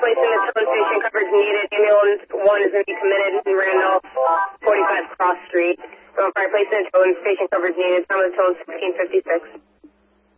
placing the towing station coverage needed. Ambulance 1 is going to be committed in Randolph, 45 Cross Street. Fire placing the towing station coverage needed. Time of the tow is 16:56.